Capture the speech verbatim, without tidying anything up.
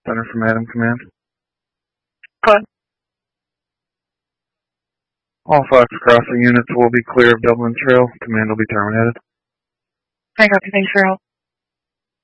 Center from Adam Command. Good. All Fox crossing units will be clear of Dublin Trail. Command will be terminated. I got you. Thanks for your help.